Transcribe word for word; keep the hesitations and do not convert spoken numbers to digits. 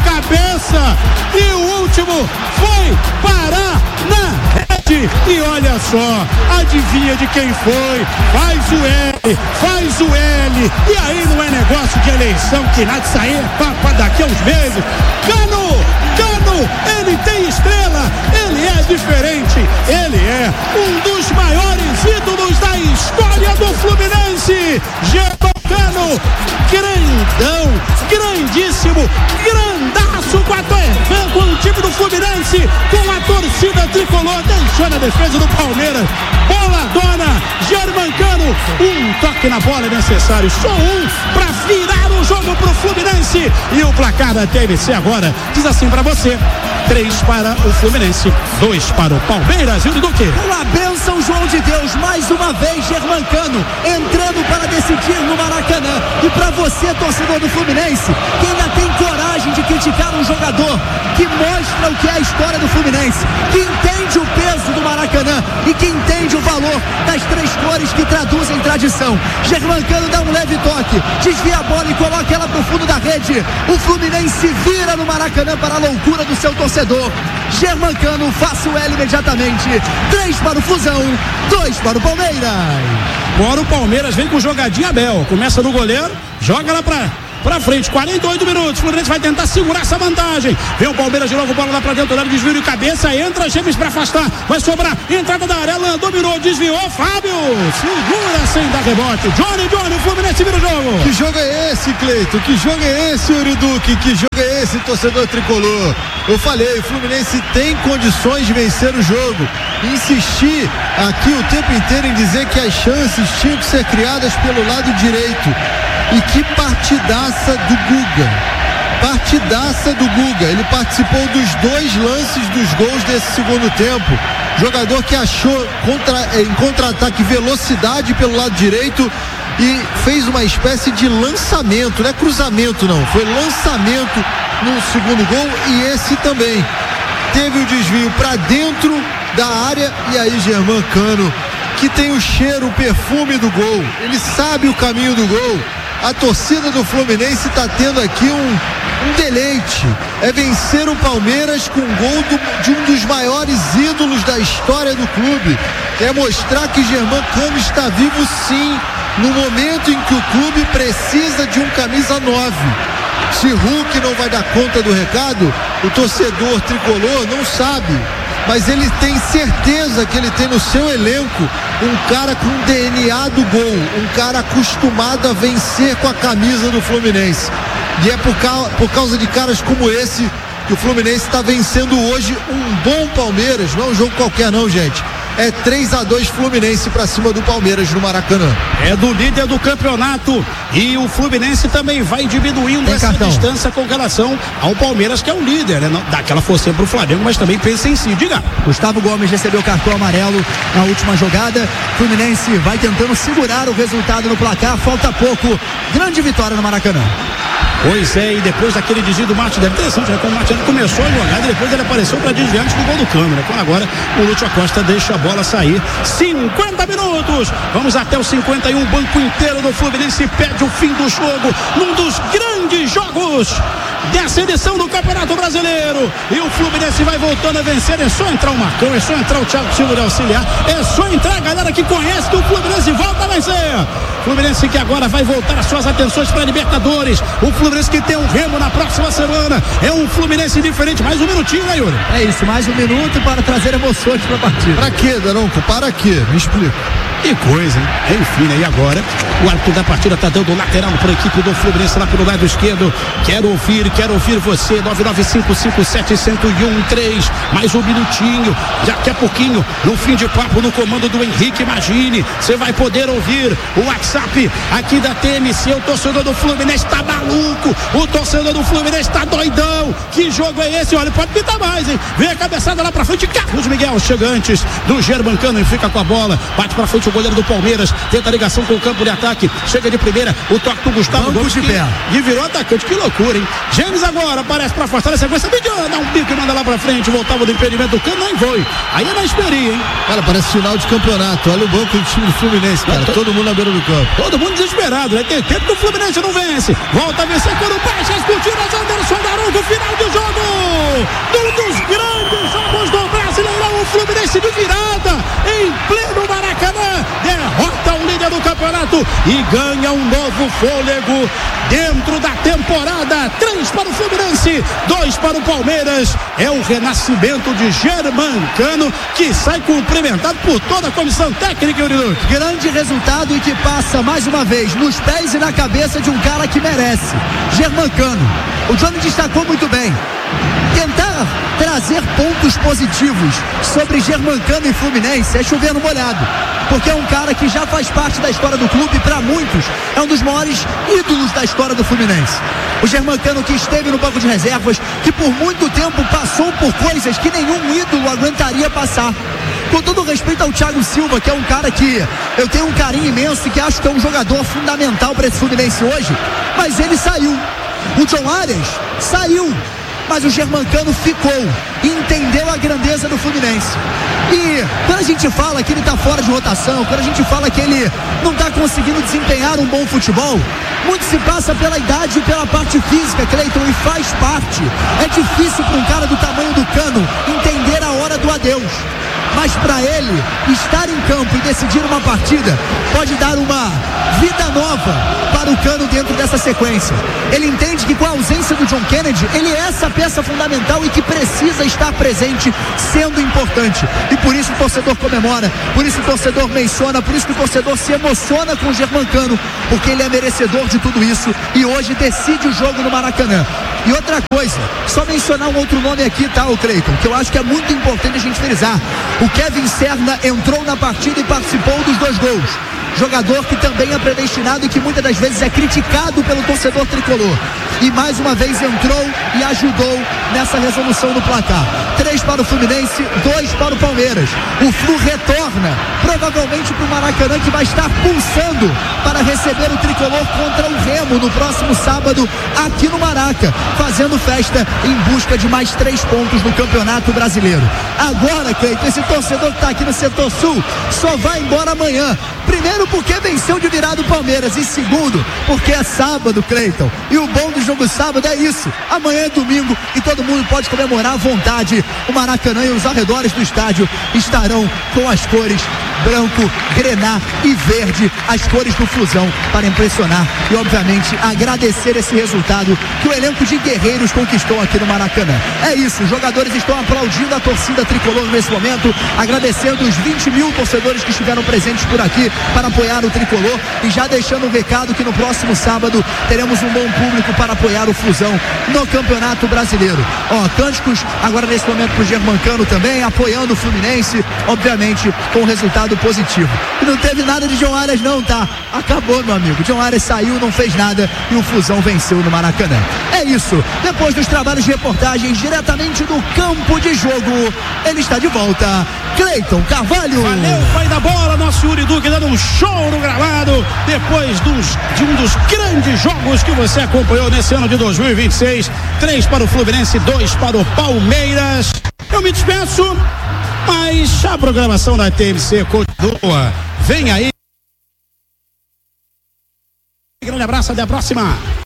cabeça e o último foi parar na rede. E olha só, adivinha de quem foi? Faz o L, faz o L. E aí não é negócio de eleição que nada sair para daqui a uns meses. Cano, Cano, ele tem estrela, ele é diferente, ele é um dos maiores ídolos da história do Fluminense. Germán Cano, grandão, grandíssimo, grandaço com a, com o time do Fluminense, com a torcida tricolor, deixou na defesa do Palmeiras. Bola dona, Germán Cano, um toque na bola é necessário, só um para virar o jogo pro Fluminense. E o placar da T M C agora diz assim para você: três para o Fluminense, dois para o Palmeiras. E o Duque? Uma bênção, João de Deus, mais uma vez Germán Cano entrando para decidir no Maracanã. E para você, torcedor do Fluminense, que ainda tem coragem de criticar um jogador que mostra o que é a história do Fluminense, que entende o peso do Maracanã e que entende o valor das três cores que traduzem tradição. Germán Cano dá um leve toque, desvia a bola e coloca ela pro fundo da rede. O Fluminense vira no Maracanã para a loucura do seu torcedor. Germán Cano, faça o L imediatamente. Três para o Flusão, dois para o Palmeiras. Agora o Palmeiras vem com jogadinha Abel. Começa no goleiro, joga lá pra, pra frente. quarenta e oito minutos. O Fluminense vai tentar segurar essa vantagem. Vem o Palmeiras de novo, bola lá pra dentro, desvio de cabeça. Entra James pra afastar. Vai sobrar. Entrada da área. Alan dominou, desviou. Fábio segura sem dar rebote. Johnny, Johnny, o Fluminense vira o jogo. Que jogo é esse, Cleito? Que jogo é esse, Yuri Duque? Que jogo é esse, torcedor tricolor? Eu falei, o Fluminense tem condições de vencer o jogo. Insisti aqui o tempo inteiro em dizer que as chances tinham que ser criadas pelo lado direito. E que partidaça do Guga. Partidaça do Guga. Ele participou dos dois lances dos gols desse segundo tempo. Jogador que achou contra, em contra-ataque velocidade pelo lado direito e fez uma espécie de lançamento, não é cruzamento não, foi lançamento no segundo gol. E esse também teve o desvio para dentro da área. E aí Germán Cano, que tem o cheiro, o perfume do gol, ele sabe o caminho do gol. A torcida do Fluminense está tendo aqui um, um deleite, é vencer o Palmeiras com um gol do, de um dos maiores ídolos da história do clube, é mostrar que Germán Cano está vivo sim, no momento em que o clube precisa de um camisa nove. Se Hulk não vai dar conta do recado, o torcedor tricolor não sabe, mas ele tem certeza que ele tem no seu elenco um cara com D N A do gol, um cara acostumado a vencer com a camisa do Fluminense. E é por, ca... por causa de caras como esse que o Fluminense está vencendo hoje um bom Palmeiras. Não é um jogo qualquer não, gente. É três a dois Fluminense para cima do Palmeiras no Maracanã. É do líder do campeonato e o Fluminense também vai diminuindo Tem essa cartão. distância com relação ao Palmeiras, que é o líder, né? Não, dá aquela força pro Flamengo, mas também pensa em si. Diga. Gustavo Gomes recebeu cartão amarelo na última jogada. Fluminense vai tentando segurar o resultado no placar. Falta pouco. Grande vitória no Maracanã. Pois é, e depois daquele desvio do Martins, é interessante, né? Quando o Martins começou a jogada, depois ele apareceu para desviar antes do gol do Câmara. Quando agora o Lúcio Acosta deixa a bola sair. cinquenta minutos, vamos até os cinquenta e um, o banco inteiro do Fluminense pede o fim do jogo, num dos grandes jogos dessa edição do Campeonato Brasileiro. E o Fluminense vai voltando a vencer. É só entrar o Marcão, é só entrar o Thiago Silva de auxiliar, é só entrar a galera que conhece que o Fluminense volta a vencer. Fluminense que agora vai voltar as suas atenções para a Libertadores. O Fluminense que tem um Remo na próxima semana. É um Fluminense diferente. Mais um minutinho, né, Yuri? É isso, mais um minuto para trazer emoções para a partida. Para quê, Daronco? Para quê? Me explica. Que coisa, hein? Enfim, né? E agora o árbitro da partida tá dando lateral para a equipe do Fluminense lá pelo lado esquerdo. Quero ouvir, quero ouvir você. nove nove cinco cinco sete zero zero um três. Mais um minutinho. Daqui a pouquinho, no fim de papo, no comando do Henrique Magini, você vai poder ouvir o WhatsApp aqui da T M C. O torcedor do Fluminense tá maluco. O torcedor do Fluminense tá doidão. Que jogo é esse? Olha, pode pintar mais, hein? Vem a cabeçada lá pra frente. Carlos Miguel chega antes do Germán Cano e fica com a bola. Bate pra frente o goleiro do Palmeiras. Tenta a ligação com o campo de ataque. Chega de primeira. O toque do Gustavo Gomes de pé. E virou atacante. Que loucura, hein? James agora aparece pra afastar a sequência. Mediana, dá um bico e manda lá pra frente. Voltava do impedimento do Cano. Nem foi. Aí é na esperia, hein? Cara, parece final de campeonato. Olha o banco do time do Fluminense, cara. Tô... Todo mundo na beira do campo. Todo mundo desesperado, né? Tem tempo que o Fluminense não vence. Volta a vencer quando o Peixes curtiu as Anderson Daronco. Final de campeonato e ganha um novo fôlego dentro da temporada. Três para o Fluminense, dois para o Palmeiras. É o renascimento de Germancano, que sai cumprimentado por toda a comissão técnica, Euriduque. Grande resultado e que passa mais uma vez nos pés e na cabeça de um cara que merece, Germancano. O Johnny destacou muito bem. Tentar trazer pontos positivos sobre Germancano e Fluminense é chover no molhado, porque é um cara que já faz parte da história do clube, para muitos é um dos maiores ídolos da história do Fluminense. O Germancano, que esteve no banco de reservas, que por muito tempo passou por coisas que nenhum ídolo aguentaria passar. Com todo respeito ao Thiago Silva, que é um cara que eu tenho um carinho imenso e que acho que é um jogador fundamental para esse Fluminense hoje, mas ele saiu. O John Arias saiu, mas o Germancano ficou e entendeu a grandeza do Fluminense. E quando a gente fala que ele está fora de rotação, quando a gente fala que ele não está conseguindo desempenhar um bom futebol, muito se passa pela idade e pela parte física, Cleiton, e faz parte. É difícil para um cara do tamanho do Cano entender a hora do adeus, mas para ele estar em campo e decidir uma partida pode dar uma vida nova para o Cano dentro dessa sequência. Ele entende que com a ausência do John Kennedy, ele é essa peça fundamental e que precisa estar presente, sendo importante. E por isso o torcedor comemora, por isso o torcedor menciona, por isso que o torcedor se emociona com o Germancano, porque ele é merecedor de tudo isso e hoje decide o jogo no Maracanã. E outra coisa, só mencionar um outro nome aqui, tá, o Cleiton, que eu acho que é muito importante a gente frisar. O Kevin Serna entrou na partida e participou dos dois gols. Jogador que também é predestinado e que muitas das vezes é criticado pelo torcedor tricolor. E mais uma vez entrou e ajudou nessa resolução do placar. Três para o Fluminense, dois para o Palmeiras. O Flu retorna, provavelmente para o Maracanã, que vai estar pulsando para receber o tricolor contra o Remo no próximo sábado, aqui no Maraca, fazendo festa em busca de mais três pontos no Campeonato Brasileiro. Agora, Cleiton, esse torcedor que está aqui no setor sul só vai embora amanhã. Primeiro porque venceu de virada o Palmeiras, e segundo porque é sábado, Cleiton, e o bom do jogo sábado é isso, amanhã é domingo e todo mundo pode comemorar à vontade. O Maracanã e os arredores do estádio estarão com as cores branco, grená e verde, as cores do Flusão, para impressionar e obviamente agradecer esse resultado que o elenco de guerreiros conquistou aqui no Maracanã. É isso, os jogadores estão aplaudindo a torcida tricolor nesse momento, agradecendo os vinte mil torcedores que estiveram presentes por aqui para apoiar o tricolor e já deixando um recado que no próximo sábado teremos um bom público para apoiar o Flusão no Campeonato Brasileiro. Ó, cânticos agora nesse momento pro Germancano também, apoiando o Fluminense, obviamente com o resultado positivo. E não teve nada de John Arias não, tá? Acabou, meu amigo. John Arias saiu, não fez nada e o Flusão venceu no Maracanã. É isso. Depois dos trabalhos de reportagens diretamente do campo de jogo, ele está de volta. Cleiton Carvalho. Valeu, pai da bola, nosso Euriduque dando um show no gramado depois dos, de um dos grandes jogos que você acompanhou nesse ano de dois mil e vinte e seis. Três para o Fluminense, dois para o Palmeiras. Eu me despeço, mas a programação da T M C continua. Vem aí. Grande abraço, até a próxima.